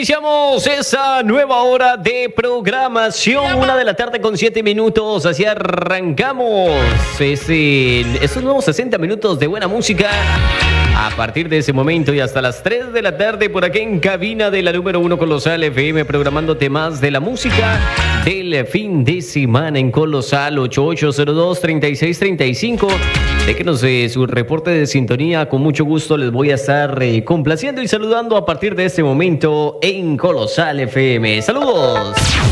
iniciamos esa nueva hora de programación. 1:00 con 7 minutos. Así arrancamos esos nuevos 60 minutos de buena música. A partir de ese momento y hasta las 3 de la tarde por aquí en cabina de la número 1 Colosal FM, programando temas de la música del fin de semana en Colosal. 8802-3635. Déjenos su reporte de sintonía, con mucho gusto les voy a estar complaciendo y saludando a partir de este momento en Colosal FM. ¡Saludos!